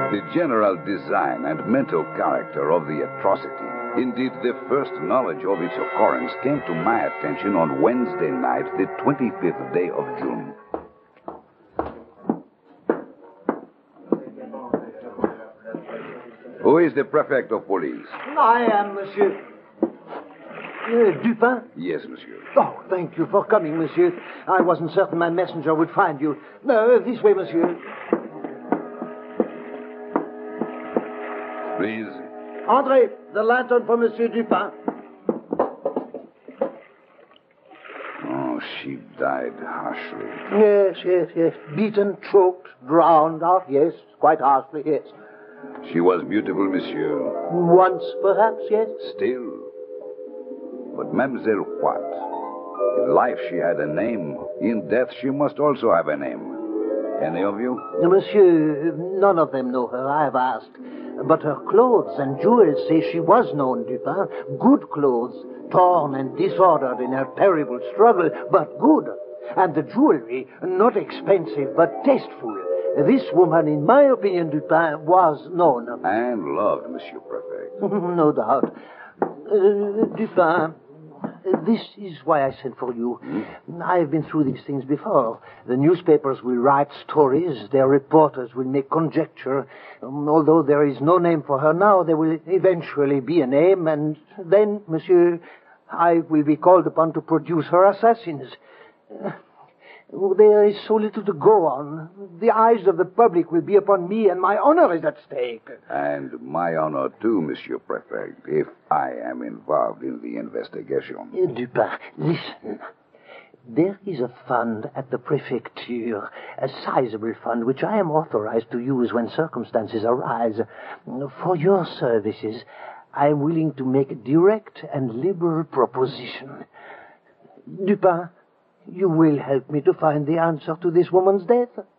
The general design and mental character of the atrocity, indeed the first knowledge of its occurrence, came to my attention on Wednesday night, the 25th day of June. Who is the prefect of police? I am, monsieur. Dupin? Yes, monsieur. Oh, thank you for coming, monsieur. I wasn't certain my messenger would find you. No, this way, monsieur. Please. André, the lantern for Monsieur Dupin. Oh, she died harshly. Yes. Beaten, choked, drowned. Oh, yes, quite harshly, yes. She was beautiful, monsieur. Once, perhaps, yes. Still. But Mademoiselle what? In life she had a name. In death she must also have a name. Any of you? Monsieur, none of them know her, I have asked. But her clothes and jewels say she was known, Dupin. Good clothes, torn and disordered in her terrible struggle, but good. And the jewelry, not expensive, but tasteful. This woman, in my opinion, Dupin, was known. And loved, Monsieur Prefect. No doubt. Dupin, this is why I sent for you. I've been through these things before. The newspapers will write stories. Their reporters will make conjecture. Although there is no name for her now, there will eventually be a name, and then, monsieur, I will be called upon to produce her assassins. There is so little to go on. The eyes of the public will be upon me, and my honor is at stake. And my honor, too, Monsieur Prefect, if I am involved in the investigation. Dupin, listen. There is a fund at the prefecture, a sizable fund, which I am authorized to use when circumstances arise. For your services, I am willing to make a direct and liberal proposition. Dupin, you will help me to find the answer to this woman's death?